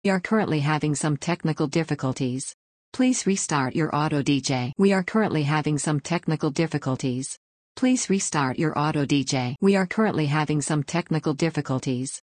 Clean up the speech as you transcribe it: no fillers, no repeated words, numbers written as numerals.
We are currently having some technical difficulties. Please restart your auto DJ. We are currently having some technical difficulties. Please restart your auto DJ. We are currently having some technical difficulties.